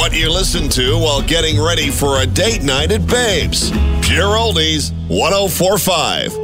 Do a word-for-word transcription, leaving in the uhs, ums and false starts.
what you listen to while getting ready for a date night at Babes. Pure Oldies, one oh four point five.